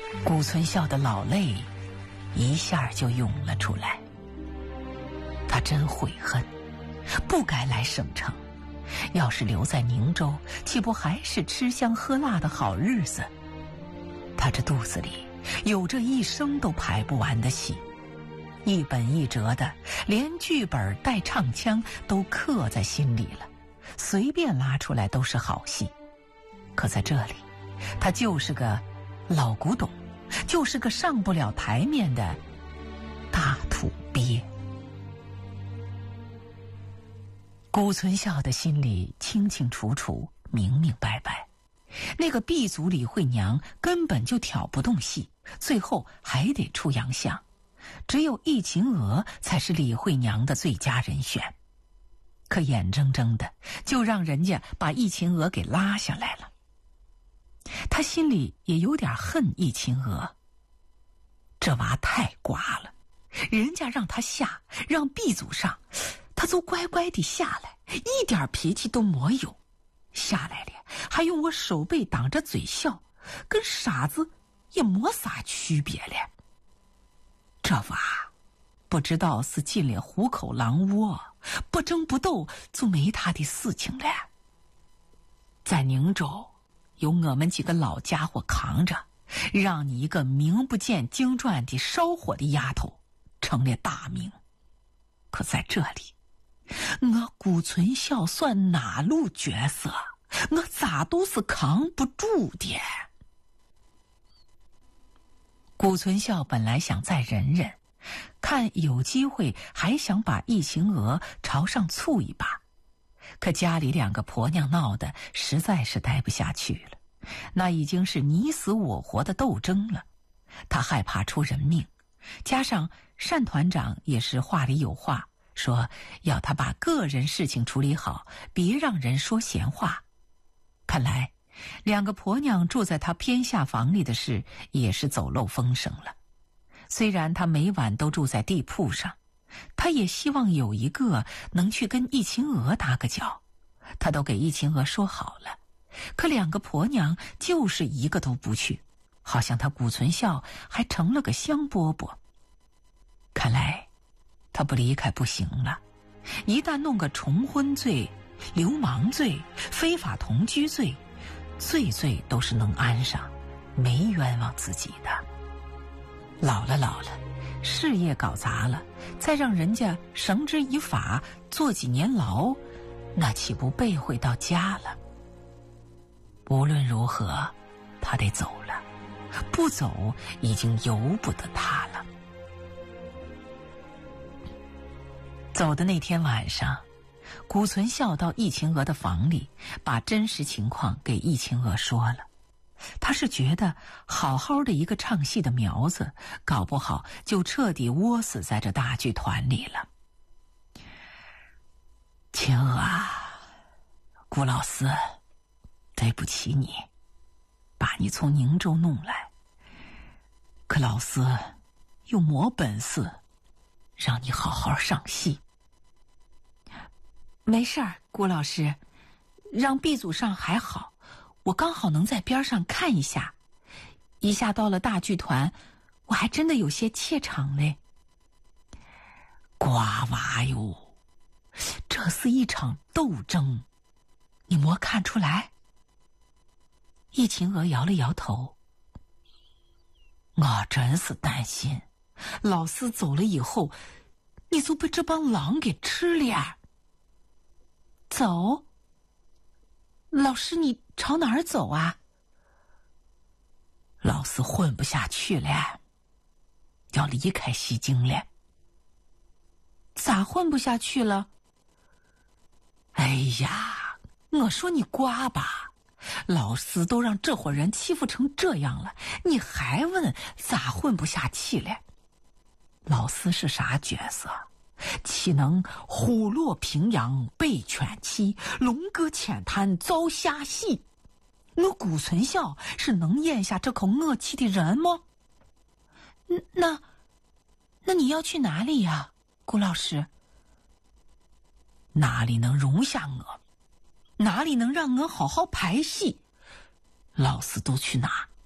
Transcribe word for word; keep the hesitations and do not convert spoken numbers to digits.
顾存孝的老泪一下就涌了出来。他真悔恨，不该来省城，要是留在宁州，岂不还是吃香喝辣的好日子？他这肚子里有着一生都排不完的戏，一本一折的，连剧本带唱腔都刻在心里了，随便拉出来都是好戏。可在这里，他就是个老古董，就是个上不了台面的大土鳖。顾存孝的心里清清楚楚，明明白白，那个闭族李慧娘根本就挑不动戏，最后还得出洋相，只有易秦娥才是李慧娘的最佳人选。可眼睁睁的就让人家把易秦娥给拉下来了。他心里也有点恨易秦娥，这娃太瓜了，人家让他下，让闭祖上，他都乖乖地下来，一点脾气都没有。下来了还用我手背挡着嘴笑，跟傻子也没啥区别了。这娃不知道是进了虎口狼窝，不争不斗就没他的事情了。在宁州有我们几个老家伙扛着，让你一个名不见经传的烧火的丫头成了大名。可在这里，我顾存孝算哪路角色？我咋都是扛不住的。顾存孝本来想再忍忍，看有机会还想把易秦娥朝上促一把，可家里两个婆娘闹得实在是待不下去了，那已经是你死我活的斗争了。他害怕出人命，加上单团长也是话里有话，说要他把个人事情处理好，别让人说闲话。看来两个婆娘住在他偏下房里的事也是走漏风声了。虽然他每晚都住在地铺上，他也希望有一个能去跟易秦娥打个脚，他都给易秦娥说好了，可两个婆娘就是一个都不去，好像他顾存孝还成了个香饽饽。看来他不离开不行了，一旦弄个重婚罪、流氓罪、非法同居罪，罪罪都是能安上，没冤枉自己的。老了老了，事业搞砸了，再让人家绳之以法，坐几年牢，那岂不背回到家了？无论如何，他得走了，不走已经由不得他了。走的那天晚上，顾存孝到易秦娥的房里，把真实情况给易秦娥说了。他是觉得好好的一个唱戏的苗子，搞不好就彻底窝死在这大剧团里了。秦娥啊，顾老师对不起你，把你从宁州弄来，可老师又没本事让你好好上戏。没事儿，顾老师，让闭祖上还好，我刚好能在边上看一下。一下到了大剧团，我还真的有些怯场嘞。瓜娃哟，这是一场斗争，你没看出来？易秦娥摇了摇头。我真是担心，老师走了以后，你就被这帮狼给吃了。走？老师，你朝哪儿走啊？老师混不下去了，要离开西京了。咋混不下去了？哎呀，我说你瓜吧，老师都让这伙人欺负成这样了，你还问咋混不下去了？老师是啥角色？岂能虎落平阳被犬欺，龙搁浅滩遭虾戏？我顾存孝是能咽下这口恶气的人吗？那那你要去哪里呀，顾老师？哪里能容下我？哪里能让我好好排戏？老师都去哪？